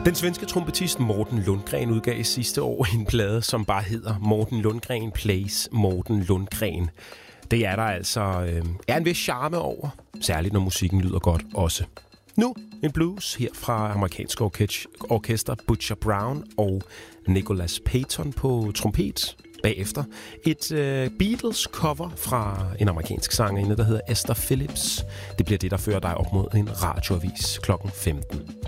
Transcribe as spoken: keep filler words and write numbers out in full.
Den svenske trompetist Morten Lundgren udgav sidste år en plade, som bare hedder Morten Lundgren Plays Morten Lundgren. Det er der altså øh, er en vis charme over, særligt når musikken lyder godt også. Nu en blues her fra amerikansk orkester Butcher Brown og Nicholas Payton på trompet. Bagefter et øh, Beatles-cover fra en amerikansk sangerinde, der hedder Esther Phillips. Det bliver det, der fører dig op mod en radioavis klokken femten.